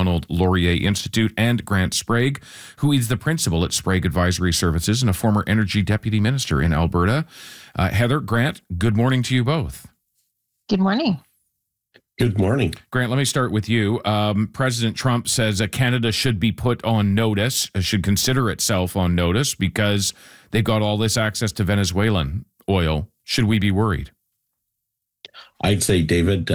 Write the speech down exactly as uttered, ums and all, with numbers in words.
Donald Laurier Institute, and Grant Sprague, who is the principal at Sprague Advisory Services and a former energy deputy minister in Alberta. Uh, Heather, Grant, good morning to you both. Good morning. Good morning. Grant, let me start with you. Um, President Trump says that Canada should be put on notice, should consider itself on notice because they've got all this access to Venezuelan oil. Should we be worried? I'd say, David,